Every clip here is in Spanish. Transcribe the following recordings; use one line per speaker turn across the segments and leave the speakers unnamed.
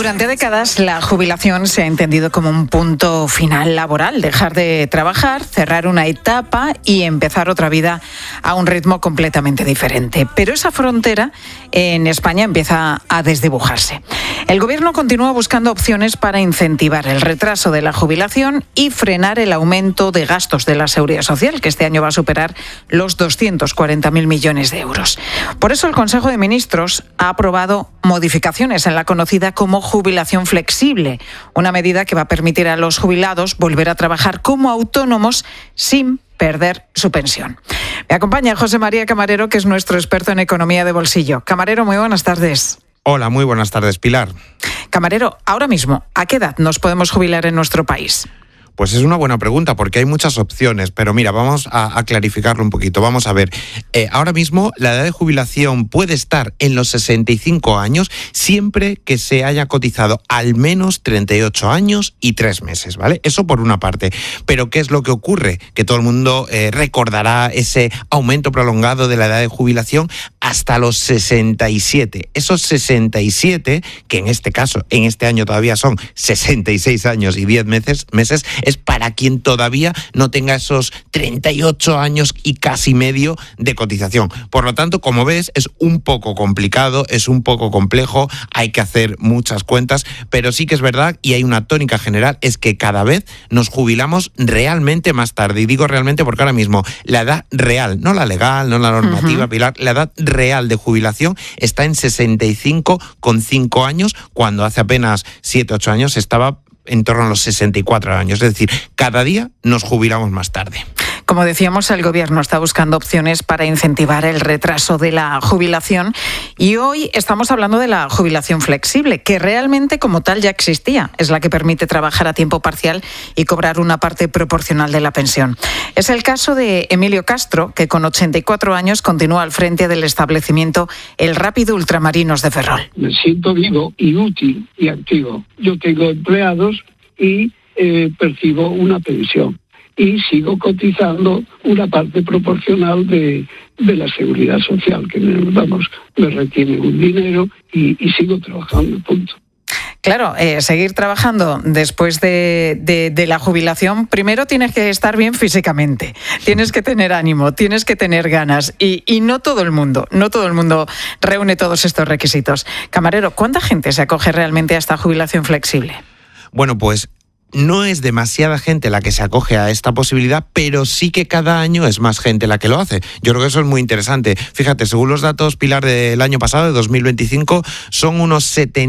Durante décadas, la jubilación se ha entendido como un punto final laboral, dejar de trabajar, cerrar una etapa y empezar otra vida a un ritmo completamente diferente. Pero esa frontera en España empieza a desdibujarse. El Gobierno continúa buscando opciones para incentivar el retraso de la jubilación y frenar el aumento de gastos de la Seguridad Social, que este año va a superar los 240.000 millones de euros. Por eso el Consejo de Ministros ha aprobado modificaciones en la conocida como jubilación flexible, una medida que va a permitir a los jubilados volver a trabajar como autónomos sin perder su pensión. Me acompaña José María Camarero, que es nuestro experto en economía de bolsillo. Camarero, muy buenas tardes.
Hola, muy buenas tardes, Pilar.
Camarero, ahora mismo, ¿a qué edad nos podemos jubilar en nuestro país?
Pues es una buena pregunta porque hay muchas opciones, pero mira, vamos a clarificarlo un poquito. Vamos a ver, ahora mismo la edad de jubilación puede estar en los 65 años siempre que se haya cotizado al menos 38 años y 3 meses, ¿vale? Eso por una parte. Pero ¿qué es lo que ocurre? Que todo el mundo recordará ese aumento prolongado de la edad de jubilación hasta los 67. Esos 67, que en este caso, en este año todavía son 66 años y 10 meses, es para quien todavía no tenga esos 38 años y casi medio de cotización. Por lo tanto, como ves, es un poco complicado, es un poco complejo, hay que hacer muchas cuentas, pero sí que es verdad, y hay una tónica general, es que cada vez nos jubilamos realmente más tarde. Y digo realmente porque ahora mismo la edad real, no la legal, no la normativa, Pilar, la edad real de jubilación está en 65,5 años, cuando hace apenas 7-8 años estaba en torno a los 64 años. Es decir, cada día nos jubilamos más tarde.
Como decíamos, el Gobierno está buscando opciones para incentivar el retraso de la jubilación y hoy estamos hablando de la jubilación flexible, que realmente como tal ya existía. Es la que permite trabajar a tiempo parcial y cobrar una parte proporcional de la pensión. Es el caso de Emilio Castro, que con 84 años continúa al frente del establecimiento El Rápido Ultramarinos de Ferrol.
Me siento vivo y útil y activo. Yo tengo empleados y percibo una pensión. Y sigo cotizando una parte proporcional de la Seguridad Social, que me retiene un dinero y sigo trabajando, punto.
Claro, seguir trabajando después de la jubilación, primero tienes que estar bien físicamente, tienes que tener ánimo, tienes que tener ganas y no todo el mundo reúne todos estos requisitos. Camarero, ¿cuánta gente se acoge realmente a esta jubilación flexible?
Bueno, pues no es demasiada gente la que se acoge a esta posibilidad, pero sí que cada año es más gente la que lo hace. Yo creo que eso es muy interesante. Fíjate, según los datos, Pilar, del año pasado, de 2025, son unos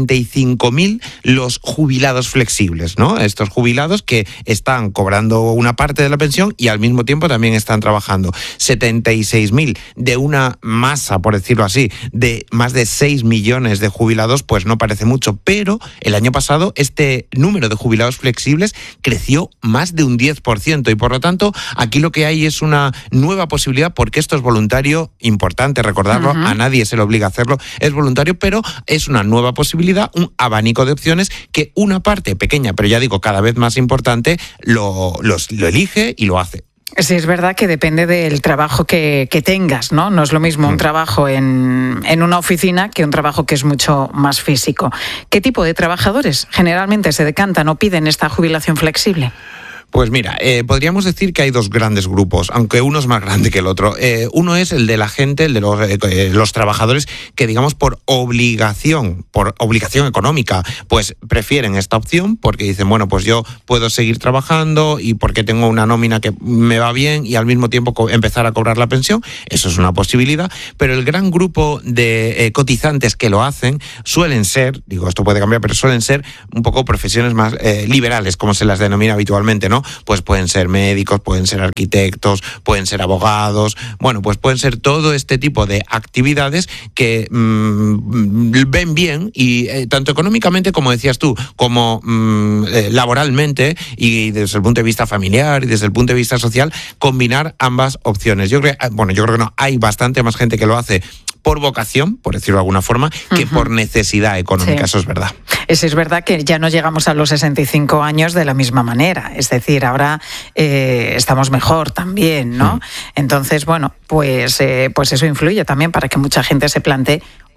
75.000 los jubilados flexibles, ¿no? Estos jubilados que están cobrando una parte de la pensión y al mismo tiempo también están trabajando. 76.000 de una masa, por decirlo así, de más de 6 millones de jubilados, pues no parece mucho, pero el año pasado este número de jubilados flexibles creció más de un 10% y por lo tanto aquí lo que hay es una nueva posibilidad, porque esto es voluntario, importante recordarlo, a nadie se le obliga a hacerlo, es voluntario, pero es una nueva posibilidad, un abanico de opciones que una parte pequeña, pero ya digo cada vez más importante, lo elige y lo hace.
Sí, es verdad que depende del trabajo que tengas, ¿no? No es lo mismo un trabajo en una oficina que un trabajo que es mucho más físico. ¿Qué tipo de trabajadores generalmente se decantan o piden esta jubilación flexible?
Pues mira, podríamos decir que hay dos grandes grupos, aunque uno es más grande que el otro. Uno es el de la gente, el de los trabajadores que, digamos, por obligación económica, pues prefieren esta opción porque dicen, bueno, pues yo puedo seguir trabajando y porque tengo una nómina que me va bien y al mismo tiempo empezar a cobrar la pensión. Eso es una posibilidad, pero el gran grupo de cotizantes que lo hacen suelen ser, digo, esto puede cambiar, pero suelen ser un poco profesiones más liberales, como se las denomina habitualmente, ¿no? Pues pueden ser médicos, pueden ser arquitectos, pueden ser abogados, bueno, pues pueden ser todo este tipo de actividades que ven bien y tanto económicamente, como decías tú, como laboralmente y desde el punto de vista familiar y desde el punto de vista social, combinar ambas opciones. Yo creo que no, hay bastante más gente que lo hace por vocación, por decirlo de alguna forma, que por necesidad económica, sí. Eso es verdad.
Es verdad que ya no llegamos a los 65 años de la misma manera, es decir, ahora estamos mejor también, ¿no? Entonces, bueno, pues eso influye también para que mucha gente se plantee,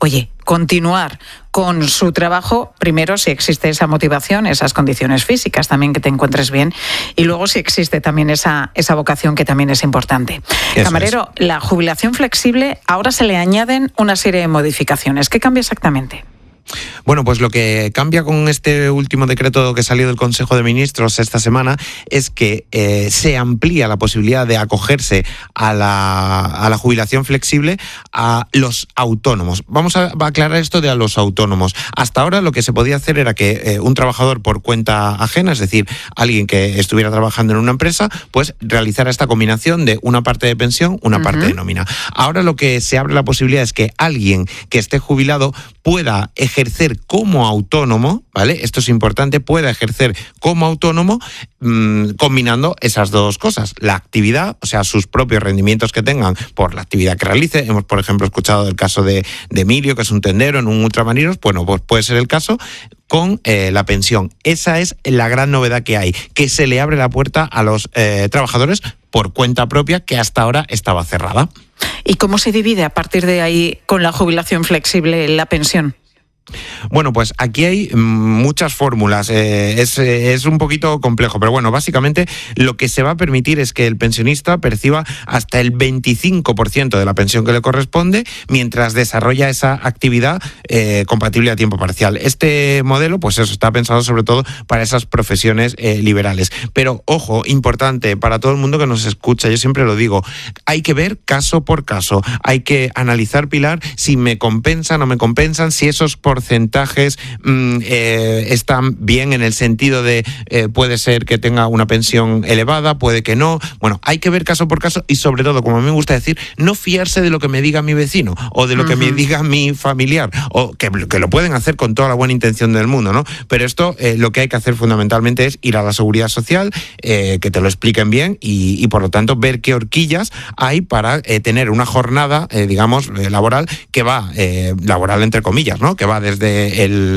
oye, continuar con su trabajo, primero si existe esa motivación, esas condiciones físicas también, que te encuentres bien, y luego si existe también esa vocación, que también es importante.
Eso
Camarero,
es.
la jubilación flexible, ahora se le añaden una serie de modificaciones. ¿Qué cambia exactamente?
Bueno, pues lo que cambia con este último decreto que salió del Consejo de Ministros esta semana es que se amplía la posibilidad de acogerse a la jubilación flexible a los autónomos. Vamos a aclarar esto de a los autónomos. Hasta ahora lo que se podía hacer era que un trabajador por cuenta ajena, es decir, alguien que estuviera trabajando en una empresa, pues realizara esta combinación de una parte de pensión, una parte de nómina. Ahora lo que se abre la posibilidad es que alguien que esté jubilado pueda ejercer como autónomo, ¿vale? Esto es importante, pueda ejercer como autónomo combinando esas dos cosas, la actividad, o sea, sus propios rendimientos que tengan por la actividad que realice. Hemos, por ejemplo, escuchado el caso de Emilio, que es un tendero en un ultramarinos. Bueno, pues puede ser el caso con la pensión. Esa es la gran novedad que hay, que se le abre la puerta a los trabajadores por cuenta propia, que hasta ahora estaba cerrada.
¿Y cómo se divide a partir de ahí con la jubilación flexible la pensión?
Bueno, pues aquí hay muchas fórmulas, es un poquito complejo, pero bueno, básicamente lo que se va a permitir es que el pensionista perciba hasta el 25% de la pensión que le corresponde mientras desarrolla esa actividad compatible a tiempo parcial. Este modelo, pues eso, está pensado sobre todo para esas profesiones liberales. Pero, ojo, importante para todo el mundo que nos escucha, yo siempre lo digo, hay que ver caso por caso, hay que analizar, Pilar, si me compensan o no me compensan, si esos porcentajes están bien en el sentido de puede ser que tenga una pensión elevada, puede que no. Bueno, hay que ver caso por caso y sobre todo, como a mí me gusta decir, no fiarse de lo que me diga mi vecino o de lo que me diga mi familiar, o que lo pueden hacer con toda la buena intención del mundo, ¿no? Pero esto lo que hay que hacer fundamentalmente es ir a la Seguridad Social, que te lo expliquen bien y por lo tanto ver qué horquillas hay para tener una jornada, digamos, laboral que va, laboral entre comillas, ¿no? Que va desde el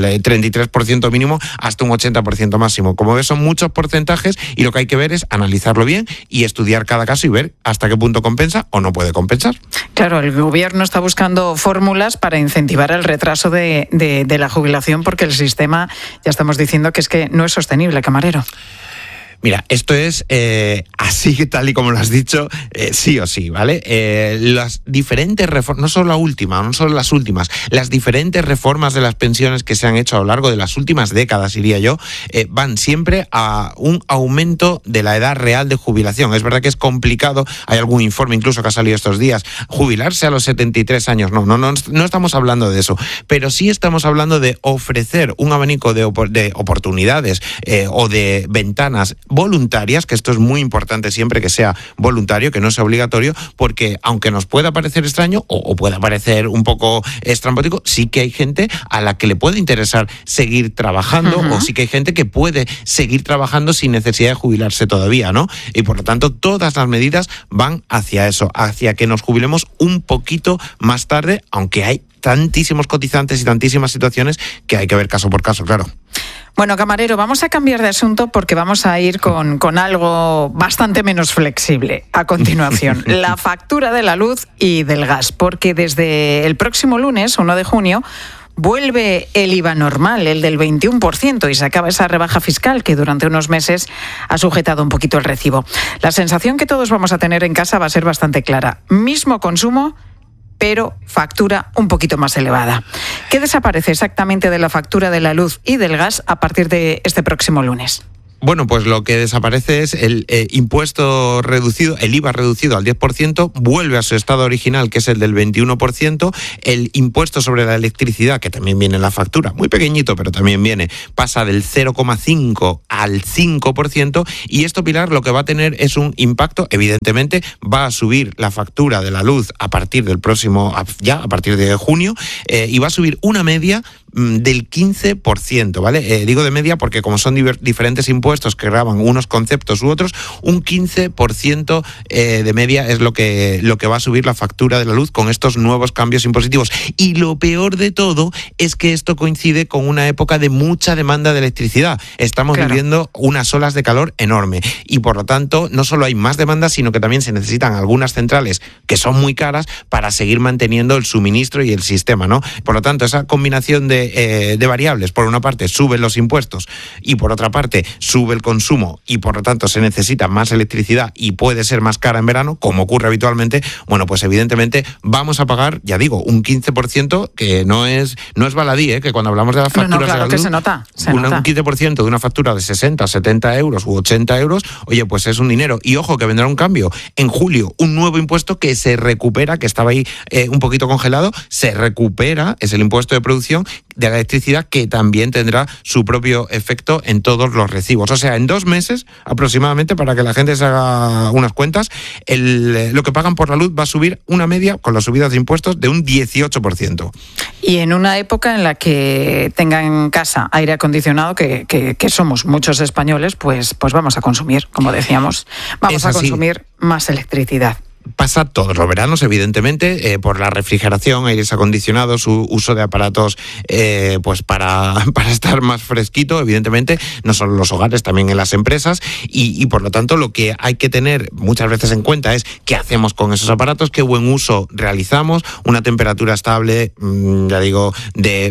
33% mínimo hasta un 80% máximo. Como ves, son muchos porcentajes y lo que hay que ver es analizarlo bien y estudiar cada caso y ver hasta qué punto compensa o no puede compensar.
Claro, el gobierno está buscando fórmulas para incentivar el retraso de la jubilación, porque el sistema, ya estamos diciendo que es que no es sostenible, Camarero.
Mira, esto es así, tal y como lo has dicho, sí o sí, ¿vale? Las diferentes reformas, no solo la última, no solo las últimas, las diferentes reformas de las pensiones que se han hecho a lo largo de las últimas décadas, diría yo, van siempre a un aumento de la edad real de jubilación. Es verdad que es complicado, hay algún informe incluso que ha salido estos días, jubilarse a los 73 años, no estamos hablando de eso, pero sí estamos hablando de ofrecer un abanico de oportunidades o de ventanas voluntarias, que esto es muy importante siempre que sea voluntario, que no sea obligatorio, porque aunque nos pueda parecer extraño o pueda parecer un poco estrambótico, sí que hay gente a la que le puede interesar seguir trabajando, o sí que hay gente que puede seguir trabajando sin necesidad de jubilarse todavía, ¿no? Y por lo tanto todas las medidas van hacia eso, hacia que nos jubilemos un poquito más tarde, aunque hay tantísimos cotizantes y tantísimas situaciones que hay que ver caso por caso, claro.
Bueno, Camarero, vamos a cambiar de asunto porque vamos a ir con algo bastante menos flexible a continuación. La factura de la luz y del gas, porque desde el próximo lunes, 1 de junio, vuelve el IVA normal, el del 21%, y se acaba esa rebaja fiscal que durante unos meses ha sujetado un poquito el recibo. La sensación que todos vamos a tener en casa va a ser bastante clara. Mismo consumo, pero factura un poquito más elevada. ¿Qué desaparece exactamente de la factura de la luz y del gas a partir de este próximo lunes?
Bueno, pues lo que desaparece es el impuesto reducido, el IVA reducido al 10%, vuelve a su estado original, que es el del 21%, el impuesto sobre la electricidad, que también viene en la factura, muy pequeñito, pero también viene, pasa del 0,5 al 5%, y esto, Pilar, lo que va a tener es un impacto, evidentemente, va a subir la factura de la luz a partir del próximo, ya a partir de junio, y va a subir una media del 15%, ¿vale? Digo de media porque como son diferentes impuestos que gravan unos conceptos u otros, un 15% de media es lo que va a subir la factura de la luz con estos nuevos cambios impositivos. Y lo peor de todo es que esto coincide con una época de mucha demanda de electricidad. Estamos viviendo unas olas de calor enorme y por lo tanto no solo hay más demanda, sino que también se necesitan algunas centrales que son muy caras para seguir manteniendo el suministro y el sistema, ¿no? Por lo tanto, esa combinación de variables, por una parte suben los impuestos y por otra parte sube el consumo y por lo tanto se necesita más electricidad y puede ser más cara en verano, como ocurre habitualmente, bueno, pues evidentemente vamos a pagar, ya digo, un 15% que no es baladí, que cuando hablamos de las facturas
claro
de la luz,
que se nota.
Un 15% de una factura de 60, 70 euros u 80 euros, oye, pues es un dinero. Y ojo que vendrá un cambio. En julio, un nuevo impuesto que se recupera, que estaba ahí un poquito congelado, se recupera, es el impuesto de producción de la electricidad, que también tendrá su propio efecto en todos los recibos. O sea, en 2 meses aproximadamente, para que la gente se haga unas cuentas, lo que pagan por la luz va a subir una media, con las subidas de impuestos, de un 18%.
Y en una época en la que tengan en casa aire acondicionado, que somos muchos españoles, pues vamos a consumir, como decíamos, vamos a consumir más electricidad.
Pasa todos los veranos, evidentemente, por la refrigeración, aires acondicionados, su uso de aparatos pues para estar más fresquito, evidentemente, no solo en los hogares, también en las empresas, y por lo tanto lo que hay que tener muchas veces en cuenta es qué hacemos con esos aparatos, qué buen uso realizamos, una temperatura estable, ya digo, de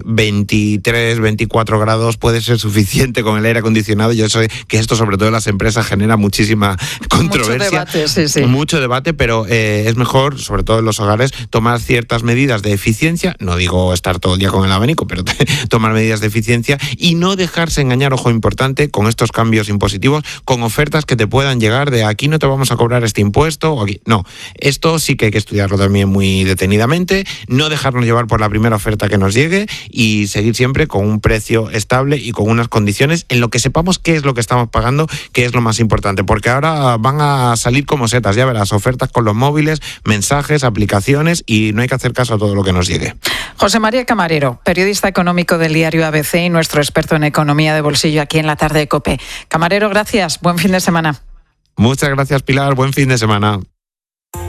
23, 24 grados puede ser suficiente con el aire acondicionado. Yo sé que esto, sobre todo en las empresas, genera muchísima controversia. Mucho debate, pero es mejor, sobre todo en los hogares, tomar ciertas medidas de eficiencia, no digo estar todo el día con el abanico, pero tomar medidas de eficiencia y no dejarse engañar, ojo importante, con estos cambios impositivos, con ofertas que te puedan llegar de aquí no te vamos a cobrar este impuesto, o aquí. No, esto sí que hay que estudiarlo también muy detenidamente, no dejarnos llevar por la primera oferta que nos llegue y seguir siempre con un precio estable y con unas condiciones en lo que sepamos qué es lo que estamos pagando, que es lo más importante, porque ahora van a salir como setas, ya verás, ofertas con los móviles, mensajes, aplicaciones, y no hay que hacer caso a todo lo que nos llegue.
José María Camarero, periodista económico del diario ABC y nuestro experto en economía de bolsillo aquí en la tarde de COPE. Camarero, gracias. Buen fin de semana.
Muchas gracias, Pilar. Buen fin de semana.